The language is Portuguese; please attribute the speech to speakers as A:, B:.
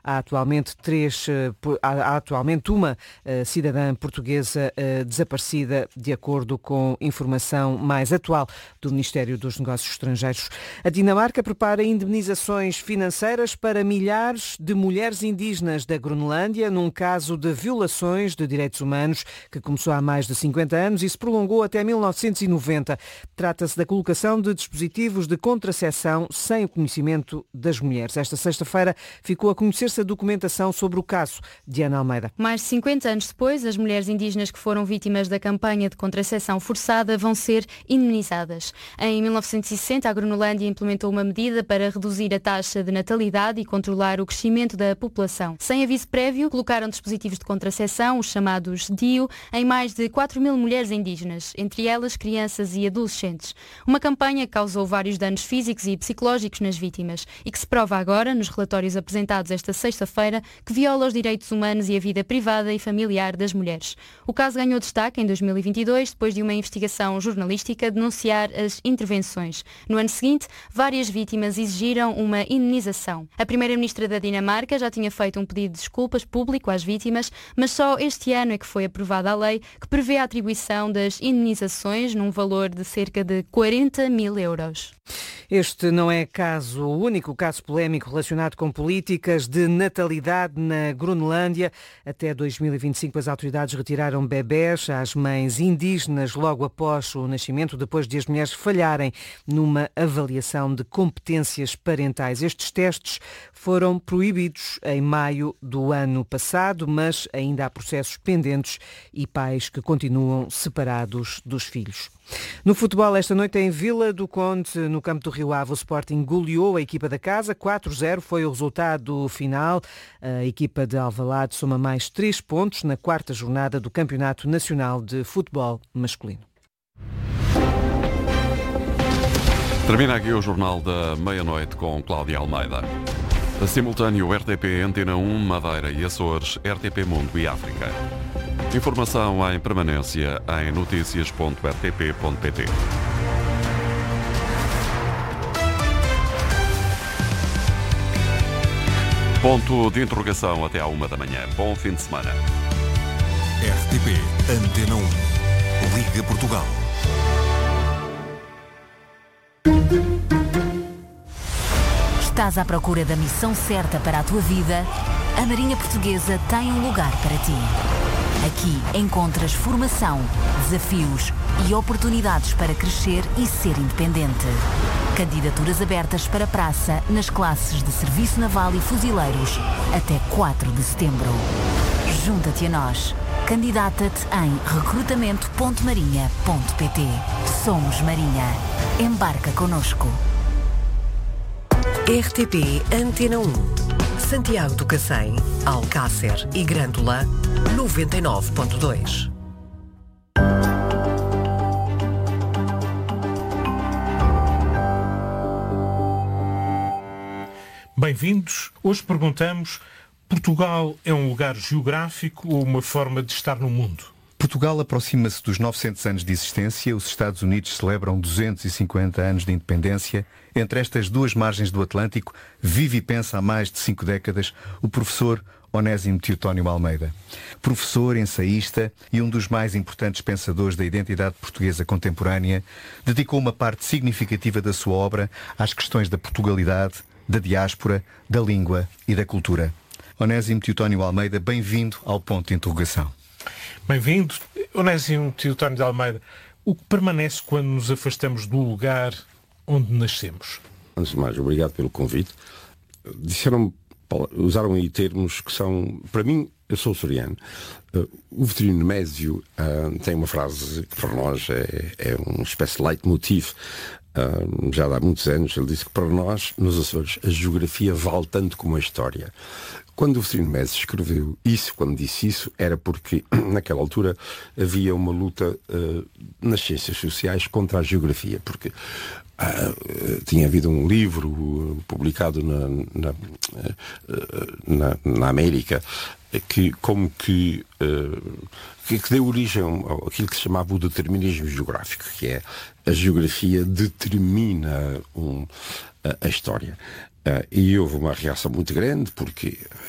A: Há atualmente uma cidadã portuguesa desaparecida, de acordo com informação mais atual do Ministério dos Negócios Estrangeiros. A Dinamarca prepara indemnizações financeiras para milhares de mulheres indígenas da Groenlândia num caso de violações de direitos humanos que começou há mais de 50 anos e se prolongou até 1990. Trata-se da colocação de dispositivos de contraceção sem o conhecimento das mulheres. Esta sexta-feira ficou a conhecer-se a documentação sobre o caso. Diana Almeida.
B: Mais de 50 anos depois, as mulheres indígenas que foram vítimas da campanha de contraceção forçada vão ser indemnizadas. Em 1960, a Groenlândia implementou uma medida para reduzir a taxa de natalidade e controlar o crescimento da população. Sem aviso prévio, colocaram dispositivos de contraceção, os chamados DIU, em mais de 4.000 mulheres indígenas, entre elas crianças e adolescentes. Uma campanha que causou vários danos físicos e psicológicos nas vítimas e que se prova agora, nos relatórios apresentados esta sexta-feira, que viola os direitos humanos e a vida privada e familiar das mulheres. O caso ganhou destaque em 2022, depois de uma investigação jornalística denunciar as intervenções. No ano seguinte, várias vítimas exigiram uma indemnização. A primeira-ministra da Dinamarca já tinha feito um pedido de desculpas público às vítimas, mas só este ano é que foi aprovada a lei que prevê a atribuição das indemnizações num valor de cerca de 40.000 euros.
A: Este não é o único caso polémico relacionado com políticas de natalidade na Groenlândia. Até 2025 as autoridades retiraram bebés às mães indígenas logo após o nascimento, depois de as mulheres falharem numa avaliação de competências parentais. Estes testes foram proibidos em maio do ano passado, mas ainda há processos pendentes e pais que continuam separados dos filhos. No futebol, esta noite em Vila do Conde, no campo do Rio Ave, o Sporting goleou a equipa da casa, 4-0 foi o resultado final. A equipa de Alvalade soma mais 3 pontos na 4ª jornada do Campeonato Nacional de Futebol Masculino.
C: Termina aqui o Jornal da Meia-Noite com Cláudia Almeida. A simultâneo RTP Antena 1, Madeira e Açores, RTP Mundo e África. Informação em permanência em noticias.rtp.pt. Ponto de interrogação até à 1 da manhã. Bom fim de semana.
D: RTP Antena 1. Liga Portugal.
E: Estás à procura da missão certa para a tua vida? A Marinha Portuguesa tem um lugar para ti. Aqui encontras formação, desafios e oportunidades para crescer e ser independente. Candidaturas abertas para praça nas classes de Serviço Naval e Fuzileiros até 4 de setembro. Junta-te a nós. Candidata-te em recrutamento.marinha.pt. Somos Marinha. Embarca connosco.
F: RTP Antena 1. Santiago do Cacém, Alcácer e Grândola, 99.2.
G: Bem-vindos. Hoje perguntamos: Portugal é um lugar geográfico ou uma forma de estar no mundo?
H: Portugal aproxima-se dos 900 anos de existência. Os Estados Unidos celebram 250 anos de independência. Entre estas duas margens do Atlântico, vive e pensa há mais de 5 décadas o professor Onésimo Teotónio Almeida. Professor, ensaísta e um dos mais importantes pensadores da identidade portuguesa contemporânea, dedicou uma parte significativa da sua obra às questões da Portugalidade, da diáspora, da língua e da cultura. Onésimo Teotónio Almeida, bem-vindo ao Ponto de Interrogação.
G: Bem-vindo. Onésimo Teotónio de Almeida, o que permanece quando nos afastamos do lugar onde nascemos?
I: Antes de mais, obrigado pelo convite. Usaram aí termos que são, para mim, eu sou açoriano. O Veterino Nemésio tem uma frase que para nós é uma espécie de leitmotiv. Já há muitos anos, ele disse que para nós, nos Açores, a geografia vale tanto como a história. Quando o Veterino Nemésio escreveu isso, quando disse isso, era porque naquela altura havia uma luta nas ciências sociais contra a geografia, porque tinha havido um livro publicado na América que deu origem àquilo que se chamava o determinismo geográfico, que é a geografia determina a história. E houve uma reação muito grande, porque